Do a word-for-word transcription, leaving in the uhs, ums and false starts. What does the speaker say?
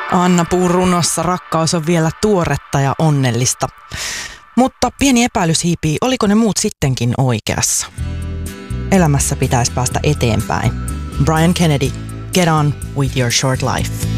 Anna Puun runossa rakkaus on vielä tuoretta ja onnellista. Mutta pieni epäilys hiipii, oliko ne muut sittenkin oikeassa? Elämässä pitäisi päästä eteenpäin. Brian Kennedy, Get On With Your Short Life.